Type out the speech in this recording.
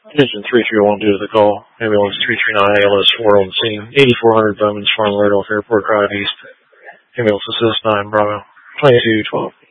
Attention 3301 due to the call. Ambulance 339 ALS 4 on scene. 8400 Bowman's Farm Road off Airport Drive East. Ambulance assist 9 Bravo. 2212.